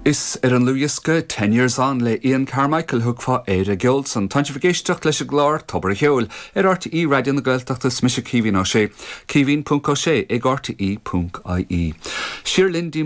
Is an luiasca 10 years on le Ian Carmichael hugfa Eire Gilson. Tantifigéisteach leis glár tobar heol. RTE radio na Gaeltachtas mis Kevin O'Shea. Kevin.O'Shea ag RTE.ie. Sheer Lindy